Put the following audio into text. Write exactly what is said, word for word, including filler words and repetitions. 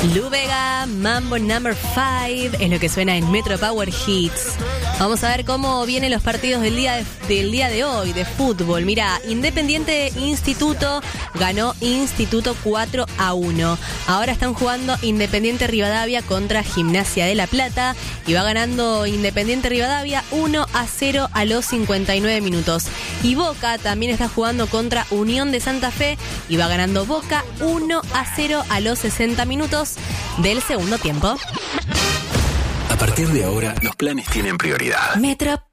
Lu Bega, Mambo Number cinco, es lo que suena en Metro Power Hits. Vamos a ver cómo vienen los partidos del día de, del día de hoy de fútbol. Mira, Independiente Instituto ganó Instituto cuatro a uno. Ahora están jugando Independiente Rivadavia contra Gimnasia de La Plata y va ganando Independiente Rivadavia uno a cero a los cincuenta y nueve minutos. Y Boca también está jugando contra Unión de Santa Fe y va ganando Boca uno a cero a los sesenta minutos del segundo tiempo. A partir de ahora, los planes tienen prioridad. Metro